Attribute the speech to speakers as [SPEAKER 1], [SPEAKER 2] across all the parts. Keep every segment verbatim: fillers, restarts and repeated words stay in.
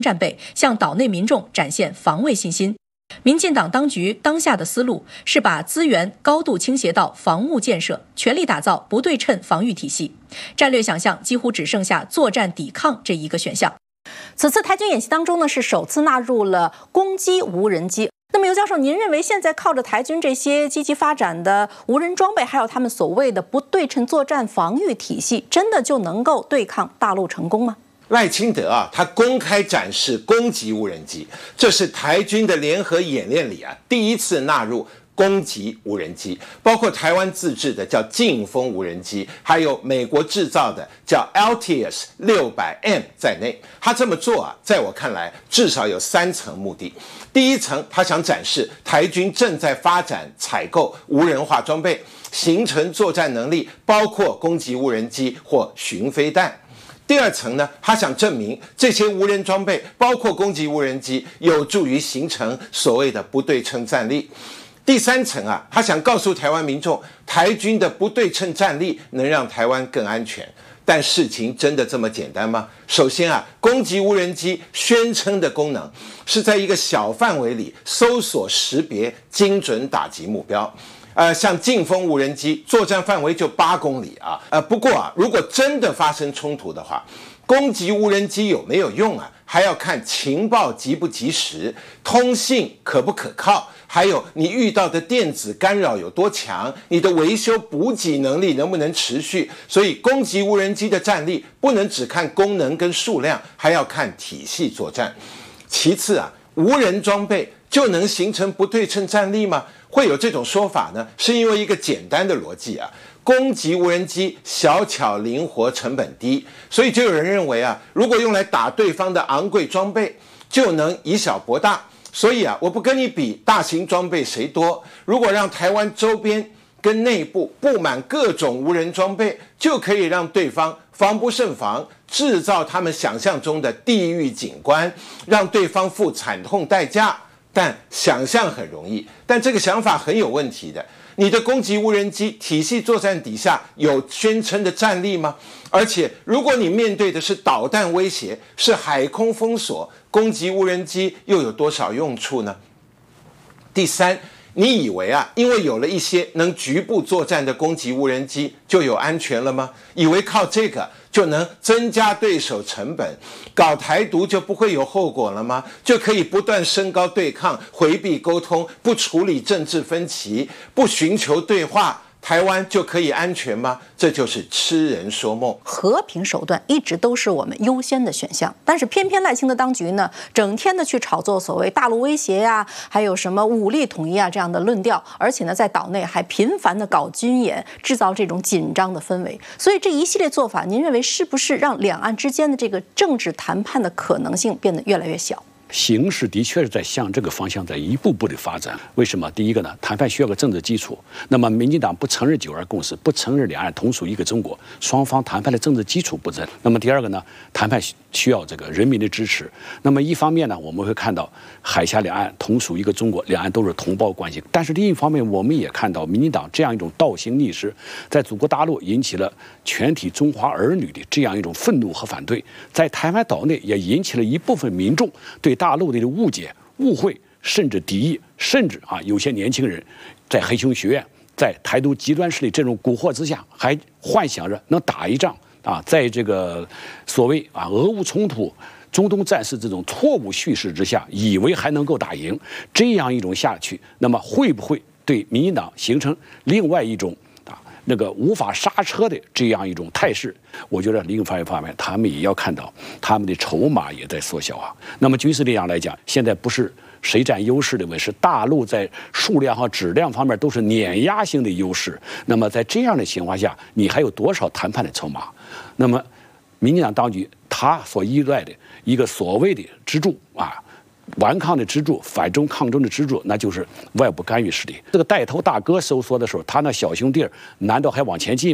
[SPEAKER 1] 战备，向岛内民众展现防卫信心。民进党当局当下的思路是把资源高度倾斜到防务建设，全力打造不对称防御体系。战略想象几乎只剩下作战抵抗这一个选项。
[SPEAKER 2] 此次台军演习当中呢，是首次纳入了攻击无人机。那么尤教授，您认为现在靠着台军这些积极发展的无人装备，还有他们所谓的不对称作战防御体系，真的就能够对抗大陆成功吗？
[SPEAKER 3] 赖清德啊，他公开展示攻击无人机，这是台军的联合演练里啊第一次纳入攻击无人机，包括台湾自制的叫劲风无人机，还有美国制造的叫 Altius 六百 M 在内。他这么做啊，在我看来至少有三层目的。第一层，他想展示台军正在发展采购无人化装备，形成作战能力，包括攻击无人机或巡飞弹。第二层呢，他想证明这些无人装备，包括攻击无人机，有助于形成所谓的不对称战力。第三层啊，他想告诉台湾民众，台军的不对称战力能让台湾更安全。但事情真的这么简单吗？首先啊，攻击无人机宣称的功能是在一个小范围里搜索识别，精准打击目标。呃，像劲风无人机作战范围就八公里啊，呃，不过啊，如果真的发生冲突的话，攻击无人机有没有用啊？还要看情报及不及时，通信可不可靠，还有你遇到的电子干扰有多强，你的维修补给能力能不能持续。所以攻击无人机的战力不能只看功能跟数量，还要看体系作战。其次啊，无人装备就能形成不对称战力吗？会有这种说法呢，是因为一个简单的逻辑啊，攻击无人机小巧灵活，成本低，所以就有人认为啊，如果用来打对方的昂贵装备，就能以小博大。所以啊，我不跟你比大型装备谁多，如果让台湾周边跟内部布满各种无人装备，就可以让对方防不胜防，制造他们想象中的地狱景观，让对方付惨痛代价。但想象很容易，但这个想法很有问题的。你的攻击无人机体系作战底下有宣称的战力吗？而且如果你面对的是导弹威胁，是海空封锁，攻击无人机又有多少用处呢？第三，你以为啊，因为有了一些能局部作战的攻击无人机就有安全了吗？以为靠这个就能增加对手成本，搞台独就不会有后果了吗？就可以不断升高对抗，回避沟通，不处理政治分歧，不寻求对话，台湾就可以安全吗？这就是痴人说梦。
[SPEAKER 2] 和平手段一直都是我们优先的选项，但是偏偏赖清德当局呢，整天的去炒作所谓大陆威胁呀、啊，还有什么武力统一啊这样的论调，而且呢，在岛内还频繁的搞军演，制造这种紧张的氛围。所以这一系列做法，您认为是不是让两岸之间的这个政治谈判的可能性变得越来越小？
[SPEAKER 4] 形势的确是在向这个方向在一步步的发展。为什么？第一个呢，谈判需要个政治基础。那么，民进党不承认九二共识，不承认两岸同属一个中国，双方谈判的政治基础不正。那么，第二个呢，谈判需要这个人民的支持。那么，一方面呢，我们会看到海峡两岸同属一个中国，两岸都是同胞关系。但是另一方面，我们也看到民进党这样一种倒行逆施，在祖国大陆引起了全体中华儿女的这样一种愤怒和反对，在台湾岛内也引起了一部分民众对大陆的误解、误会，甚至敌意，甚至啊，有些年轻人在黑熊学院、在台独极端势力这种蛊惑之下，还幻想着能打一仗啊，在这个所谓啊俄乌冲突、中东战事这种错误叙事之下，以为还能够打赢。这样一种下去，那么会不会对民进党形成另外一种那个无法刹车的这样一种态势？我觉得另一方面，他们也要看到他们的筹码也在缩小啊。那么军事力量来讲，现在不是谁占优势的问题，是大陆在数量和质量方面都是碾压性的优势。那么在这样的情况下，你还有多少谈判的筹码？那么民进党当局他所依赖的一个所谓的支柱啊，顽抗的支柱，反中抗中的支柱，那就是外部干预势力。这个带头大哥收缩的时候，他那小兄弟难道还往前进吗？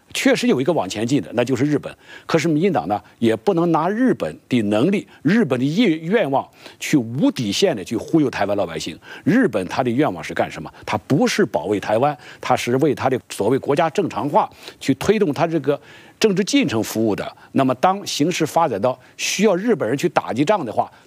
[SPEAKER 4] 确实有一个往前进的，那就是日本。可是民进党呢，也不能拿日本的能力、日本的愿愿望去无底线的去忽悠台湾老百姓。日本他的愿望是干什么？他不是保卫台湾，他是为他的所谓国家正常化去推动他这个政治进程服务的。那么，当形势发展到需要日本人去打击仗的话，